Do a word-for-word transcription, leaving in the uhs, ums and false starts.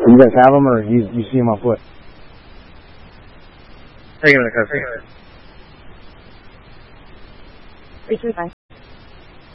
You guys have them, or you you see them on foot? Take him in the car. three three five.